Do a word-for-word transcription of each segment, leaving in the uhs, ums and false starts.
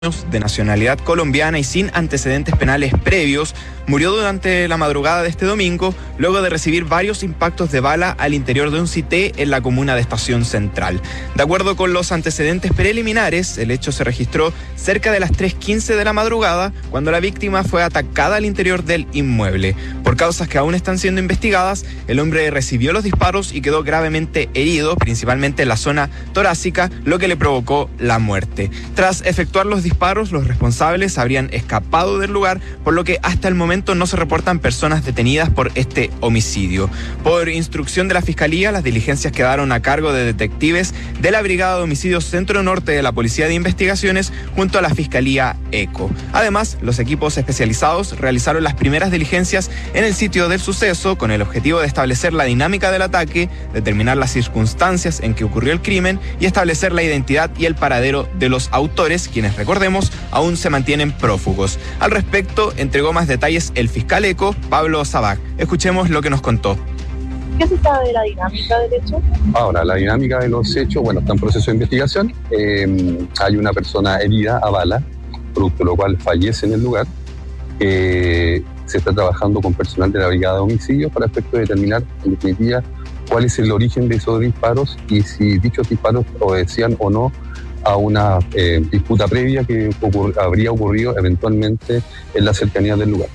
de nacionalidad colombiana y sin antecedentes penales previos, murió durante la madrugada de este domingo luego de recibir varios impactos de bala al interior de un cité en la comuna de Estación Central. De acuerdo con los antecedentes preliminares, el hecho se registró cerca de las tres quince de la madrugada, cuando la víctima fue atacada al interior del inmueble. Por causas que aún están siendo investigadas, el hombre recibió los disparos y quedó gravemente herido, principalmente en la zona torácica, lo que le provocó la muerte. Tras efectuar los disparos, los responsables habrían escapado del lugar, por lo que hasta el momento no se reportan personas detenidas por este homicidio. Por instrucción de la Fiscalía, las diligencias quedaron a cargo de detectives de la Brigada de Homicidios Centro Norte de la Policía de Investigaciones junto a la Fiscalía ECO. Además, los equipos especializados realizaron las primeras diligencias en el sitio del suceso con el objetivo de establecer la dinámica del ataque, determinar las circunstancias en que ocurrió el crimen y establecer la identidad y el paradero de los autores, quienes, recordemos, aún se mantienen prófugos. Al respecto, entregó más detalles el fiscal ECO, Pablo Sabac. Escuchemos lo que nos contó. ¿Qué se sabe de la dinámica del hecho? Ahora, la dinámica de los hechos, bueno, está en proceso de investigación. Eh, hay una persona herida a bala, producto de lo cual fallece en el lugar. Eh, se está trabajando con personal de la Brigada de Homicidios para efecto de determinar, en definitiva, cuál es el origen de esos disparos y si dichos disparos obedecían o no a una eh, disputa previa que ocurri- habría ocurrido eventualmente en la cercanía del lugar.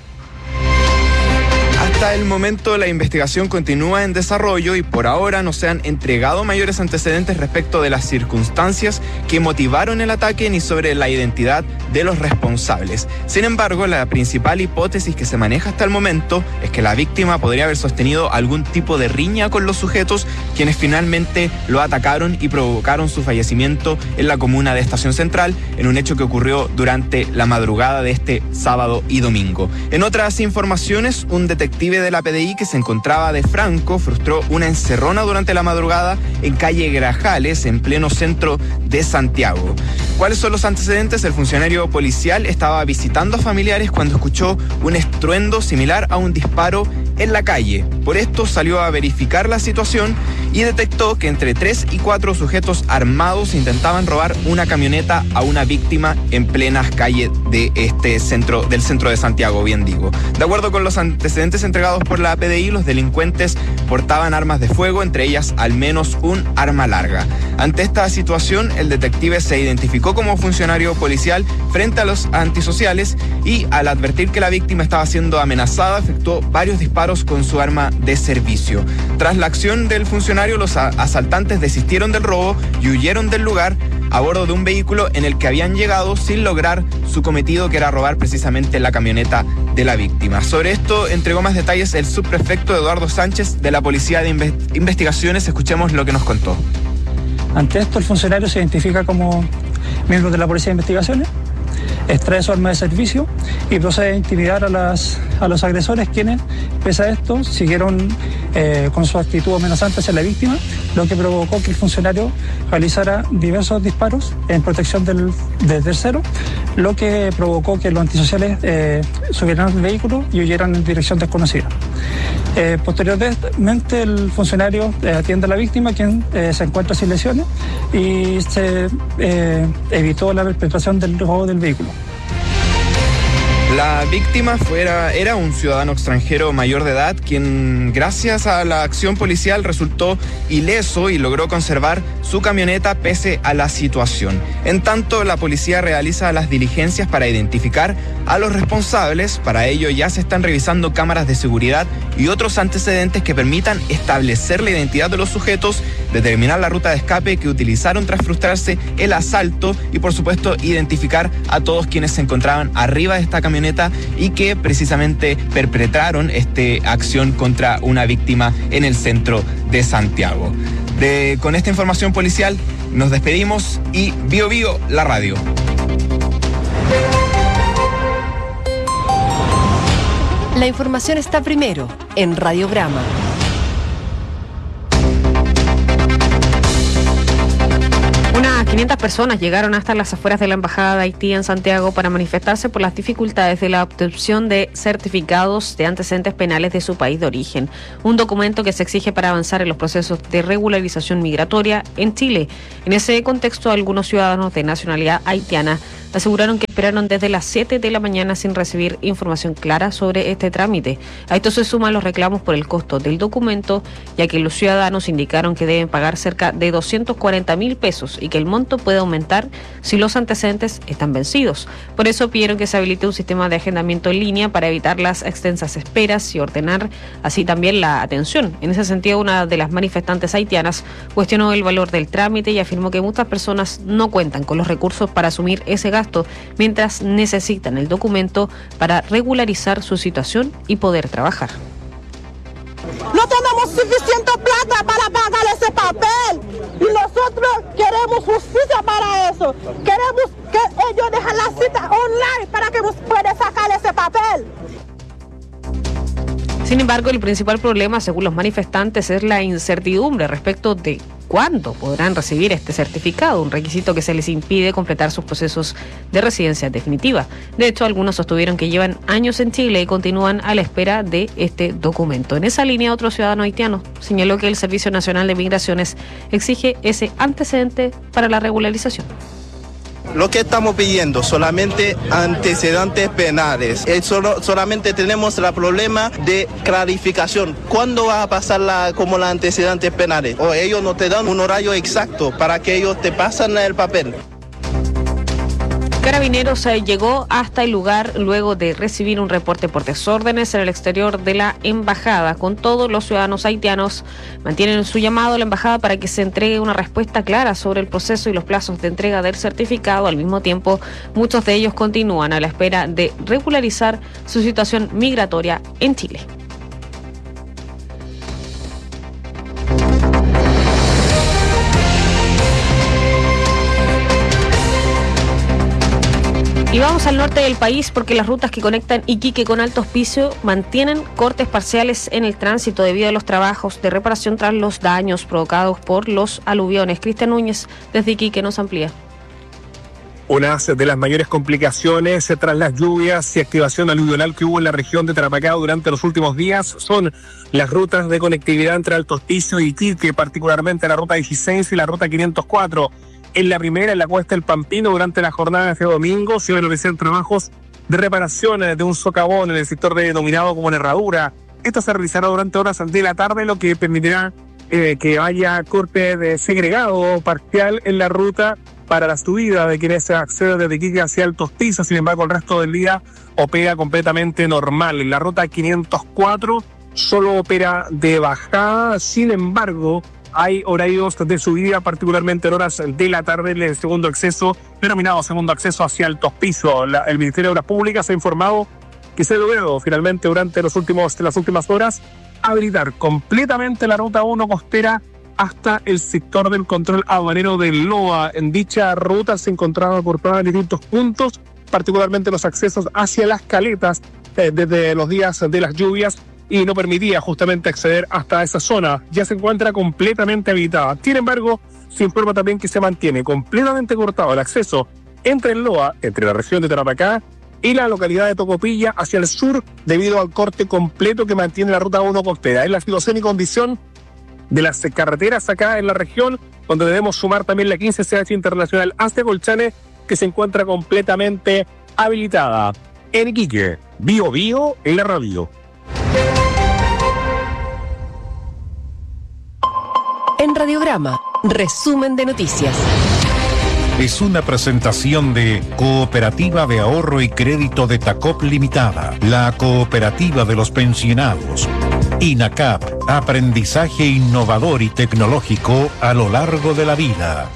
Hasta el momento la investigación continúa en desarrollo y por ahora no se han entregado mayores antecedentes respecto de las circunstancias que motivaron el ataque ni sobre la identidad de los responsables. Sin embargo, la principal hipótesis que se maneja hasta el momento es que la víctima podría haber sostenido algún tipo de riña con los sujetos quienes finalmente lo atacaron y provocaron su fallecimiento en la comuna de Estación Central, en un hecho que ocurrió durante la madrugada de este sábado y domingo. En otras informaciones, un detective de la P D I que se encontraba de Franco frustró una encerrona durante la madrugada en calle Grajales, en pleno centro de Santiago. ¿Cuáles son los antecedentes? El funcionario policial estaba visitando a familiares cuando escuchó un estruendo similar a un disparo en la calle. Por esto salió a verificar la situación y detectó que entre tres y cuatro sujetos armados intentaban robar una camioneta a una víctima en plenas calles de este centro, del centro de Santiago, bien digo. De acuerdo con los antecedentes entregados por la P D I, los delincuentes portaban armas de fuego, entre ellas al menos un arma larga. Ante esta situación, el detective se identificó como funcionario policial frente a los antisociales y, al advertir que la víctima estaba siendo amenazada, efectuó varios disparos con su arma de servicio. Tras la acción del funcionario, los asaltantes desistieron del robo y huyeron del lugar a bordo de un vehículo en el que habían llegado sin lograr su cometido, que era robar precisamente la camioneta de la víctima. Sobre esto entregó más detalles el subprefecto Eduardo Sánchez de la Policía de Inve- Investigaciones. Escuchemos lo que nos contó. Ante esto, el funcionario se identifica como miembro de la Policía de Investigaciones, extrae su arma de servicio y procede a intimidar a, las, a los agresores, quienes, pese a esto, siguieron eh, con su actitud amenazante hacia la víctima, lo que provocó que el funcionario realizara diversos disparos en protección del, del tercero, lo que provocó que los antisociales eh, subieran al vehículo y huyeran en dirección desconocida. Eh, posteriormente, el funcionario eh, atiende a la víctima, quien eh, se encuentra sin lesiones, y se eh, evitó la perpetración del robo del vehículo. La víctima fuera, era un ciudadano extranjero mayor de edad, quien gracias a la acción policial resultó ileso y logró conservar su camioneta pese a la situación. En tanto, la policía realiza las diligencias para identificar a los responsables. Para ello ya se están revisando cámaras de seguridad y otros antecedentes que permitan establecer la identidad de los sujetos, determinar la ruta de escape que utilizaron tras frustrarse el asalto y, por supuesto, identificar a todos quienes se encontraban arriba de esta camioneta y que precisamente perpetraron esta acción contra una víctima en el centro de Santiago. De, con esta información policial nos despedimos y Bio Bio, la radio. La información está primero en Radiograma. Unas quinientas personas llegaron hasta las afueras de la Embajada de Haití en Santiago para manifestarse por las dificultades de la obtención de certificados de antecedentes penales de su país de origen, un documento que se exige para avanzar en los procesos de regularización migratoria en Chile. En ese contexto, algunos ciudadanos de nacionalidad haitiana aseguraron que esperaron desde las siete de la mañana sin recibir información clara sobre este trámite. A esto se suman los reclamos por el costo del documento, ya que los ciudadanos indicaron que deben pagar cerca de doscientos cuarenta mil pesos y que el monto puede aumentar si los antecedentes están vencidos. Por eso pidieron que se habilite un sistema de agendamiento en línea para evitar las extensas esperas y ordenar así también la atención. En ese sentido, una de las manifestantes haitianas cuestionó el valor del trámite y afirmó que muchas personas no cuentan con los recursos para asumir ese gasto mientras necesitan el documento para regularizar su situación y poder trabajar. No tenemos suficiente plata para pagar ese papel y nosotros queremos justicia para eso. Queremos que ellos dejen la cita online para que puedan sacar ese papel. Sin embargo, el principal problema, según los manifestantes, es la incertidumbre respecto de cuándo podrán recibir este certificado, un requisito que se les impide completar sus procesos de residencia definitiva. De hecho, algunos sostuvieron que llevan años en Chile y continúan a la espera de este documento. En esa línea, otro ciudadano haitiano señaló que el Servicio Nacional de Migraciones exige ese antecedente para la regularización. Lo que estamos pidiendo solamente antecedentes penales. Eh, solo, solamente tenemos el problema de clarificación. ¿Cuándo va a pasar la, como los antecedentes penales? O ellos no te dan un horario exacto para que ellos te pasen el papel. Carabineros eh, llegó hasta el lugar luego de recibir un reporte por desórdenes en el exterior de la embajada. Con todo, los ciudadanos haitianos mantienen su llamado a la embajada para que se entregue una respuesta clara sobre el proceso y los plazos de entrega del certificado. Al mismo tiempo, muchos de ellos continúan a la espera de regularizar su situación migratoria en Chile. Y vamos al norte del país porque las rutas que conectan Iquique con Alto Hospicio mantienen cortes parciales en el tránsito debido a los trabajos de reparación tras los daños provocados por los aluviones. Cristian Núñez desde Iquique nos amplía. Una de las mayores complicaciones tras las lluvias y activación aluvional que hubo en la región de Tarapacá durante los últimos días son las rutas de conectividad entre Alto Hospicio y Iquique, particularmente la ruta dieciséis y la ruta quinientos cuatro. En la primera, en la Cuesta del Pampino, durante la jornada de este domingo, se iban a realizar trabajos de reparación de un socavón en el sector denominado como Herradura. Esto se realizará durante horas de la tarde, lo que permitirá eh, que haya corte de segregado parcial en la ruta para la subida de quienes acceden desde Iquique hacia Alto Hospicio. Sin embargo, el resto del día opera completamente normal. En la ruta quinientos cuatro solo opera de bajada, sin embargo, hay horarios de subida, particularmente en horas de la tarde, en el segundo acceso, denominado segundo acceso hacia Alto Hospicio. La, el Ministerio de Obras Públicas ha informado que se logró finalmente durante los últimos, las últimas horas habilitar completamente la ruta uno costera hasta el sector del control aduanero del Loa. En dicha ruta se encontraban cortadas en distintos puntos, particularmente los accesos hacia las caletas eh, desde los días de las lluvias, y no permitía justamente acceder hasta esa zona. Ya se encuentra completamente habitada. Sin embargo, se informa también que se mantiene completamente cortado el acceso entre el Loa, entre la región de Tarapacá y la localidad de Tocopilla hacia el sur, debido al corte completo que mantiene la ruta uno costera. Es la situación y condición de las carreteras acá en la región, donde debemos sumar también la quince C H Internacional hasta Colchane, que se encuentra completamente habilitada. En Iquique, Bio Bio en la radio. En Radiograma, resumen de noticias. Es una presentación de Cooperativa de Ahorro y Crédito de Tacop Limitada, la cooperativa de los pensionados. INACAP, aprendizaje innovador y tecnológico a lo largo de la vida.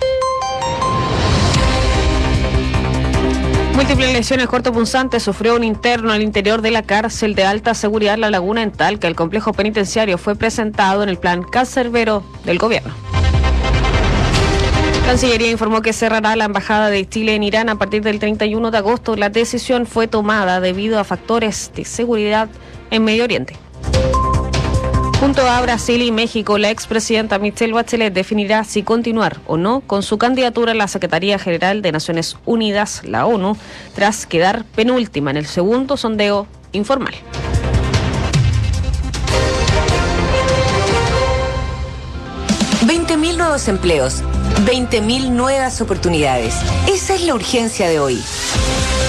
Múltiples lesiones cortopunzantes sufrió un interno al interior de la cárcel de alta seguridad La Laguna en Talca. El complejo penitenciario fue presentado en el plan cancerbero del gobierno. Cancillería informó que cerrará la embajada de Chile en Irán a partir del treinta y uno de agosto. La decisión fue tomada debido a factores de seguridad en Medio Oriente. Junto a Brasil y México, la expresidenta Michelle Bachelet definirá si continuar o no con su candidatura a la Secretaría General de Naciones Unidas, la ONU, tras quedar penúltima en el segundo sondeo informal. veinte mil nuevos empleos veinte mil nuevas oportunidades. Esa es la urgencia de hoy.